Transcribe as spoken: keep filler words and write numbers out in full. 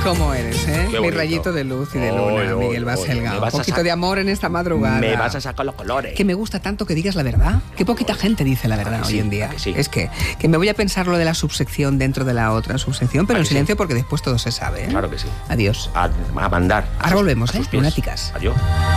¿Cómo eres, eh? Qué Mi bonito. rayito de luz y de luna, Oy, oy, Miguel oy, Baselga. me Un vas a poquito sa- de amor en esta madrugada. Me vas a sacar los colores. Que me gusta tanto que digas la verdad. Que poquita gente dice la verdad ¿A que hoy sí? en día. ¿A que sí? Es que, que me voy a pensar lo de la subsección dentro de la otra subsección, pero ¿A en que sí? silencio porque después todo se sabe, ¿eh? Claro que sí. Adiós. A, a mandar. A Ahora sus- volvemos, a sus ¿eh? pies. Lunáticas. Adiós.